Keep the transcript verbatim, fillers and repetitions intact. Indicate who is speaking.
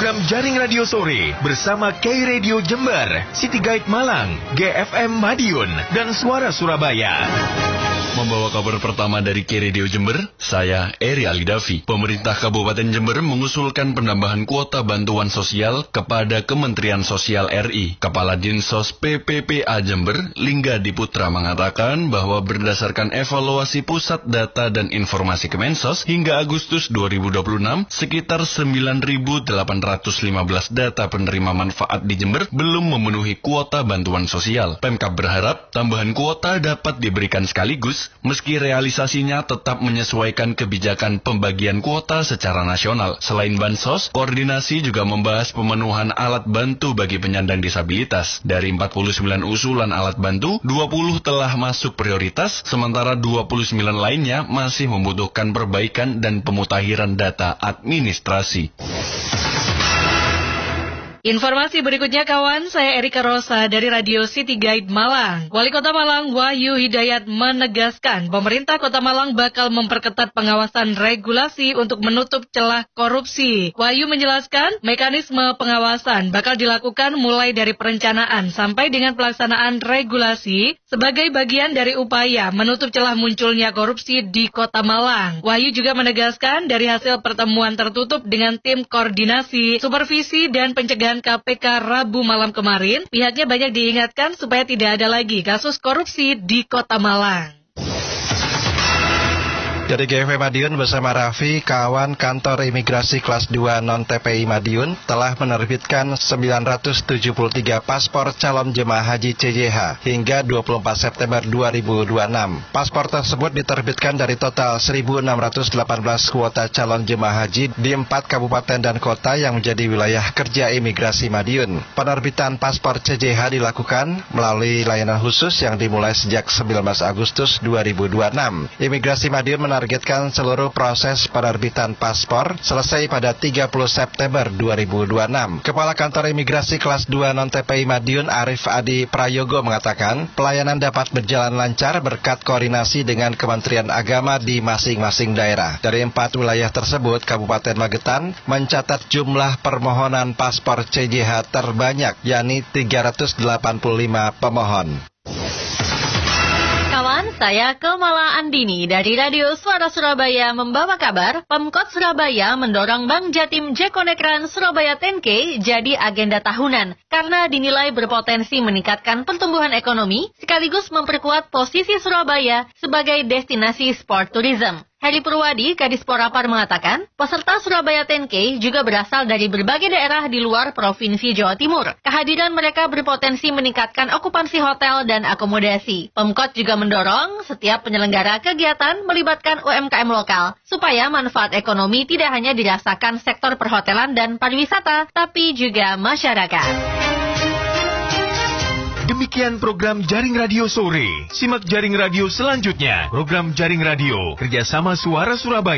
Speaker 1: program Jaring Radio Sore bersama K Radio Jember, City Guide Malang, G F M Madiun, dan Suara Surabaya.
Speaker 2: Membawa kabar pertama dari K Radio Jember, saya Eri Alidavi. Pemerintah Kabupaten Jember mengusulkan penambahan kuota bantuan sosial kepada Kementerian Sosial R I. Kepala Dinsos P P P A Jember, Lingga Diputra mengatakan bahwa berdasarkan evaluasi Pusat Data dan Informasi Kemensos hingga Agustus dua ribu dua puluh enam, sekitar sembilan ribu delapan ratus lima belas data penerima manfaat di Jember belum memenuhi kuota bantuan sosial. Pemkab berharap tambahan kuota dapat diberikan sekaligus meski realisasinya tetap menyesuaikan kebijakan pembagian kuota secara nasional. Selain bansos, koordinasi juga membahas pemenuhan alat bantu bagi penyandang disabilitas. Dari empat puluh sembilan usulan alat bantu, dua puluh telah masuk prioritas, sementara dua puluh sembilan lainnya masih membutuhkan perbaikan dan pemutakhiran data administrasi.
Speaker 3: Informasi berikutnya kawan, saya Erika Rosa dari Radio City Guide Malang. Wali Kota Malang Wahyu Hidayat menegaskan pemerintah Kota Malang bakal memperketat pengawasan regulasi untuk menutup celah korupsi. Wahyu menjelaskan mekanisme pengawasan bakal dilakukan mulai dari perencanaan sampai dengan pelaksanaan regulasi sebagai bagian dari upaya menutup celah munculnya korupsi di Kota Malang. Wahyu juga menegaskan dari hasil pertemuan tertutup dengan tim koordinasi, supervisi dan pencegahan K P K Rabu malam kemarin, pihaknya banyak diingatkan supaya tidak ada lagi kasus korupsi di Kota Malang.
Speaker 4: Dari G F M Madiun bersama Raffi, kawan kantor imigrasi kelas dua non-T P I Madiun telah menerbitkan sembilan ratus tujuh puluh tiga paspor calon jemaah haji C J H hingga dua puluh empat September dua ribu dua puluh enam. Paspor tersebut diterbitkan dari total seribu enam ratus delapan belas kuota calon jemaah haji di empat kabupaten dan kota yang menjadi wilayah kerja imigrasi Madiun. Penerbitan paspor C J H dilakukan melalui layanan khusus yang dimulai sejak sembilan belas Agustus dua ribu dua puluh enam. Imigrasi Madiun menar Targetkan seluruh proses penerbitan paspor selesai pada tiga puluh September dua ribu dua puluh enam. Kepala Kantor Imigrasi Kelas dua Non-T P I Madiun Arif Adi Prayogo mengatakan pelayanan dapat berjalan lancar berkat koordinasi dengan Kementerian Agama di masing-masing daerah. Dari empat wilayah tersebut, Kabupaten Magetan mencatat jumlah permohonan paspor C J H terbanyak, yakni tiga ratus delapan puluh lima pemohon.
Speaker 5: Kawan, saya Kemala Andini dari Radio Suara Surabaya membawa kabar Pemkot Surabaya mendorong Bank Jatim Jekonekran Surabaya sepuluh K jadi agenda tahunan karena dinilai berpotensi meningkatkan pertumbuhan ekonomi sekaligus memperkuat posisi Surabaya sebagai destinasi sport tourism. Heri Purwadi, Kadis Porapar mengatakan, peserta Surabaya sepuluh K juga berasal dari berbagai daerah di luar Provinsi Jawa Timur. Kehadiran mereka berpotensi meningkatkan okupansi hotel dan akomodasi. Pemkot juga mendorong setiap penyelenggara kegiatan melibatkan U M K M lokal, supaya manfaat ekonomi tidak hanya dirasakan sektor perhotelan dan pariwisata, tapi juga masyarakat.
Speaker 1: Demikian program Jaring Radio Sore. Simak Jaring Radio selanjutnya. Program Jaring Radio kerjasama Suara Surabaya.